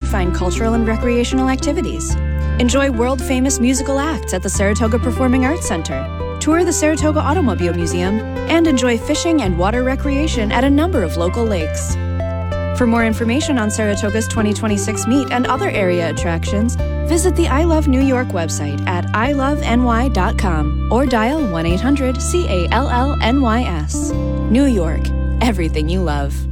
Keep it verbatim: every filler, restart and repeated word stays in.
find cultural and recreational activities. Enjoy world-famous musical acts at the Saratoga Performing Arts Center. Tour the Saratoga Automobile Museum and enjoy fishing and water recreation at a number of local lakes. For more information on Saratoga's twenty twenty-six Meet and other area attractions, visit the I Love New York website at i love n y dot com or dial one eight hundred C A L L N Y S. New York, everything you love.